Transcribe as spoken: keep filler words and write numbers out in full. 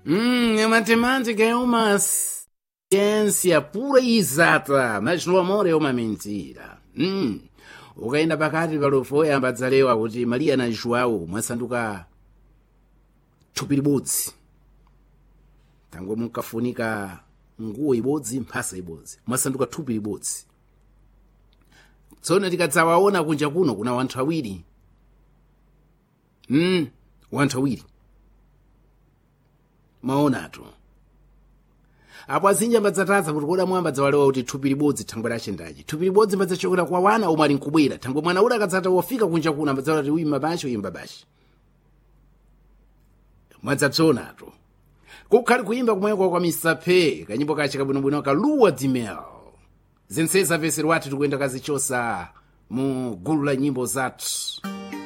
Hum, a matemática é uma ciência pura e exata, mas no amor é uma mentira. Hum, ukaenda pakati palofo yamba dzalewa kuti Maria na João mwasanduka thupi libodzi. Tango munkafunika nguo ibodzi mphasa ibodzi mwasanduka thupi libodzi. Tsono tikadzawaona kunja kuno kuna wanthu awiri. Mm, wanthu awiri. Maonatu. Apo azinji ambadzataza kuti koda mwamba dzawalewa kuti thupi libodzi thangwe lachendachi. Thupi libodzi mbadzachokera kwa wana omwe ali nkubwera. Thangwe mwana ula akadzata wofika kunja kuno ambadzawala kuti uyu mabashi uyu mbabashi. Mwadzapsonatu. Kukhali kuimba kumweko kwa misape kanyimbo kache kabwinobwino kaluwa dimel. Zinseza vese wati tukwenda kazichosa mu gulu la nyimbo zathu.